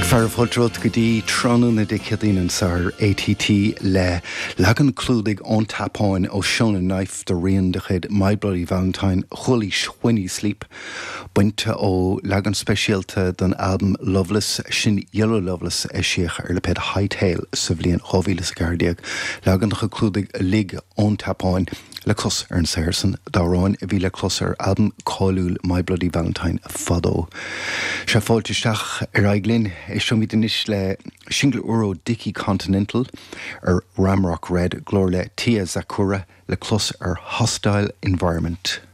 Ferfodrod go dtí tránú na dicadínan sar ATT le legan clúdig ón tapáin ó Seán Knife de rion de chud My Bloody Valentine chulí Swinny Sleep buinte ó legan speisialta don album Loveless sin Yellow Loveless siach le ped Hightail sa bblion chovílas gardiag legan go clúdig lig ón tapáin le cos an Sarson dáráin bhí le closar album cáúil My Bloody Valentine fadó. Se fáilteteach aiglinn siomid inis le single euro Dicky Continental Ramrock Red glór le Tia Zakura le clos Hostile Environment.